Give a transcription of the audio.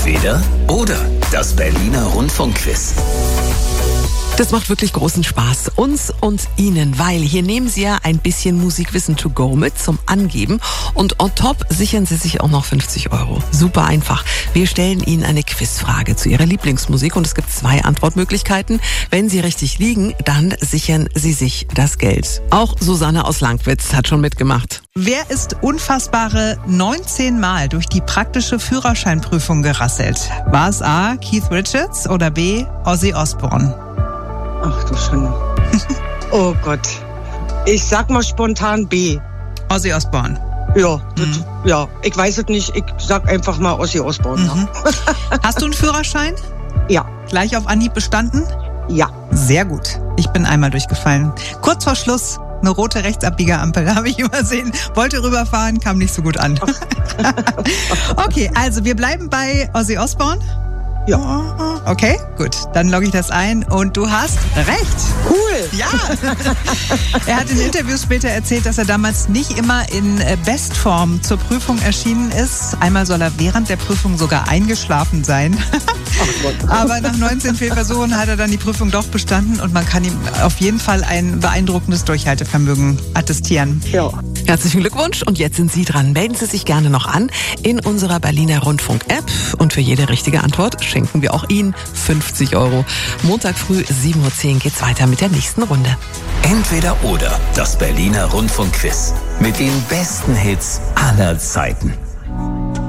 Entweder oder. Das Berliner Rundfunkquiz. Das macht wirklich großen Spaß, uns und Ihnen, weil hier nehmen Sie ja ein bisschen Musikwissen to go mit zum Angeben und on top sichern Sie sich auch noch 50 €. Super einfach. Wir stellen Ihnen eine Quizfrage zu Ihrer Lieblingsmusik und es gibt 2 Antwortmöglichkeiten. Wenn Sie richtig liegen, dann sichern Sie sich das Geld. Auch Susanne aus Langwitz hat schon mitgemacht. Wer ist unfassbare 19 Mal durch die praktische Führerscheinprüfung gerasselt? War es A. Keith Richards oder B. Ozzy Osbourne? Ach du Schande. Oh Gott. Ich sag mal spontan B. Ozzy Osbourne. Ja, ja, ich weiß es nicht. Ich sag einfach mal Ozzy Osbourne. Ja. Hast du einen Führerschein? Ja. Gleich auf Anhieb bestanden? Ja. Sehr gut. Ich bin einmal durchgefallen. Kurz vor Schluss eine rote Rechtsabbieger-Ampel habe ich übersehen. Wollte rüberfahren, kam nicht so gut an. Okay, also wir bleiben bei Ozzy Osbourne. Ja. Okay, gut. Dann logge ich das ein und du hast recht. Cool. Ja. Er hat in Interviews später erzählt, dass er damals nicht immer in Bestform zur Prüfung erschienen ist. Einmal soll er während der Prüfung sogar eingeschlafen sein. Aber nach 19 Fehlversuchen hat er dann die Prüfung doch bestanden und man kann ihm auf jeden Fall ein beeindruckendes Durchhaltevermögen attestieren. Ja. Herzlichen Glückwunsch und jetzt sind Sie dran. Melden Sie sich gerne noch an in unserer Berliner Rundfunk-App und für jede richtige Antwort schenken wir auch Ihnen 50 €. Montag früh 7:10 Uhr geht's weiter mit der nächsten Runde. Entweder oder. Das Berliner Rundfunkquiz. Mit den besten Hits aller Zeiten.